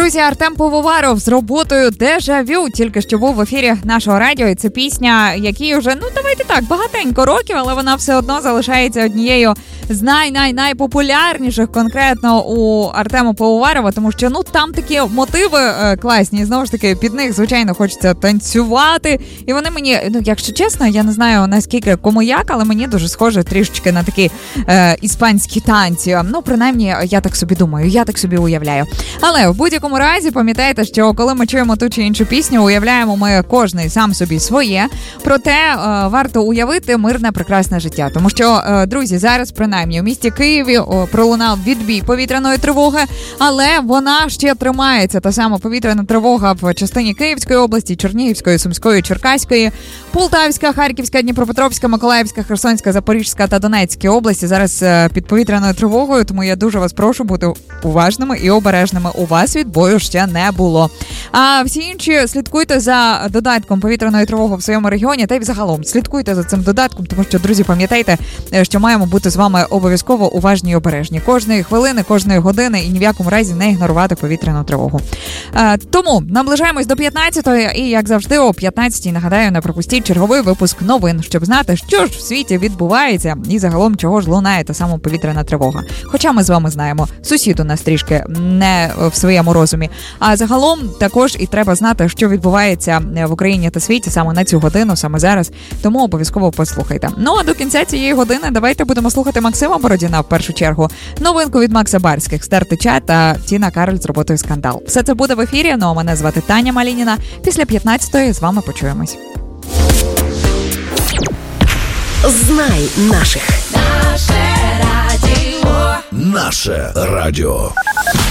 Друзі, Артем Пивоваров з роботою «Дежавю» тільки що був в ефірі нашого радіо. І це пісня, якій вже, давайте так, багатенько років, але вона все одно залишається однією з найпопулярніших конкретно у Артема Пивоварова, тому що, там такі мотиви класні, і знову ж таки, під них, звичайно, хочеться танцювати. І вони мені, якщо чесно, я не знаю, наскільки кому як, але мені дуже схоже трішечки на такі іспанські танці. Принаймні, я так собі думаю, я так собі уявляю. Але в будь-якому разі пам'ятайте, що коли ми чуємо ту чи іншу пісню, уявляємо ми кожний сам собі своє. Проте варто уявити мирне, прекрасне життя. Тому що, друзі, зараз принаймні у місті Києві пролунав відбій повітряної тривоги, але вона ще тримається. Та сама повітряна тривога в частині Київської області, Чернігівської, Сумської, Черкаської, Полтавська, Харківська, Дніпропетровська, Миколаївська, Херсонська, Запорізька та Донецька області зараз під повітряною тривогою, тому я дуже вас прошу бути уважними і обережними. У вас відбою ще не було. А всі інші слідкуйте за додатком повітряної тривоги в своєму регіоні, та й взагалом слідкуйте за цим додатком, тому що, друзі, пам'ятайте, що маємо бути з вами обов'язково уважні і обережні. Кожної хвилини, кожної години і ні в якому разі не ігнорувати повітряну тривогу. Тому наближаємось до 15-ї і, як завжди, о 15-й, нагадаю, не пропустіть черговий випуск новин, щоб знати, що ж в світі відбувається і загалом чого ж лунає та сама повітряна тривога. Хоча ми з вами знаємо, сусід у нас трішки не в своєму розумі. А загалом також і треба знати, що відбувається в Україні та світі саме на цю годину, саме зараз. Тому обов'язково послухайте. А до кінця цієї години давайте будемо слухати Максима Бородіна в першу чергу. Новинку від Макса Барських, Стертича та Тіна Кароль з роботою «Скандал». Все це буде в ефірі, а мене звати Таня Малініна. Після 15-ї з вами почуємось. Знай наших. Наше радіо. Наше радіо.